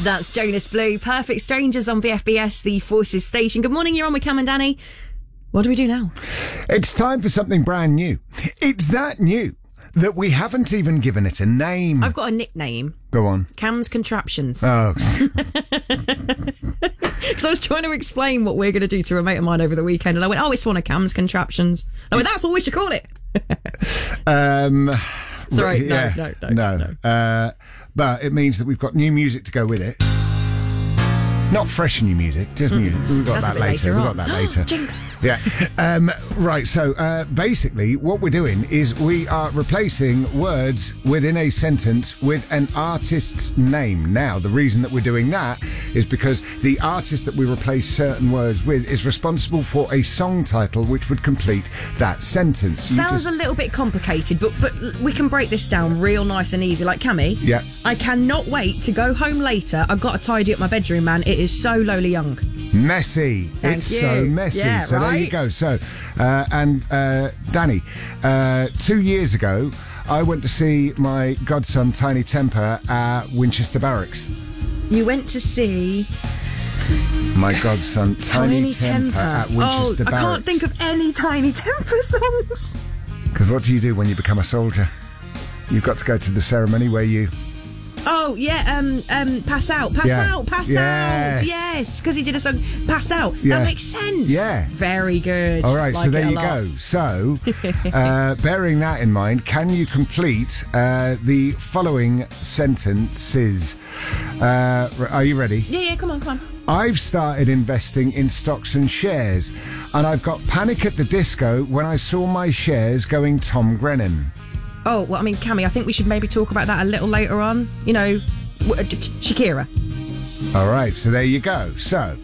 That's Jonas Blue. Perfect Strangers on BFBS, the Forces station. Good morning, you're on with Cam and Danny. What do we do now? It's time for something brand new. It's that new that we haven't even given it a name. I've got a nickname. Go on. Cam's Contraptions. Oh. Because I was trying to explain what we're going to do to a mate of mine over the weekend, and I went, oh, it's one of Cam's Contraptions. I went, that's what we should call it. Sorry, yeah, no. But it means that we've got new music to go with it. Not fresh new music, just music. We've got that later. We've got that later. Jinx. Yeah. Right, so basically what we're doing is we are replacing words within a sentence with an artist's name. Now, the reason that we're doing that is because the artist that we replace certain words with is responsible for a song title which would complete that sentence. Sounds a little bit complicated, but we can break this down real nice and easy. Like, Cammy, yeah. I cannot wait to go home later. I've got to tidy up my bedroom, man. It is so Lola Young. Messy. Thank it's you. So messy. Yeah, so right? There you go. So, Danny, 2 years ago, I went to see my godson, Tiny Temper, at Winchester Barracks. You went to see... My godson, Tiny Temper at Winchester Barracks. I can't think of any Tiny Temper songs. Because what do you do when you become a soldier? You've got to go to the ceremony where you... Oh, yeah, pass out. Yes, because he did a song, Pass Out. Yeah. That makes sense. Yeah. Very good. All right, like so there you lot. go. So, bearing that in mind, can you complete the following sentences? Are you ready? Yeah, come on. I've started investing in stocks and shares, and I've got panic at the disco when I saw my shares going Tom Grennan. Oh, well, I mean, Cammy, I think we should maybe talk about that a little later on. You know, Shakira. All right, so there you go. So,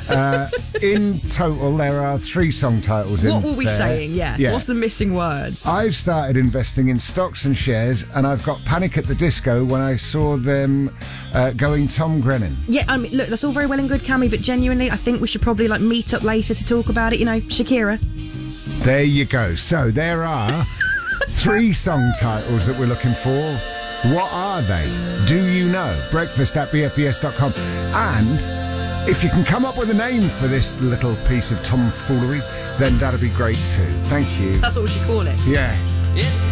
in total, there are 3 song titles in there. What were we saying? Yeah. What's the missing words? I've started investing in stocks and shares, and I've got panic at the disco when I saw them going Tom Grennan. Yeah, I mean, look, that's all very well and good, Cammy, but genuinely, I think we should probably meet up later to talk about it. You know, Shakira. There you go. So there are 3 song titles that we're looking for. What are they? Do you know? breakfast@bfbs.com. And if you can come up with a name for this little piece of tomfoolery, then that'd be great too. Thank you. That's what we should call it. Yeah. It's